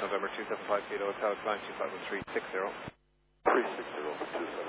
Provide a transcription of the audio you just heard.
November 275 Kilo Hotel, climb 251 360. 360,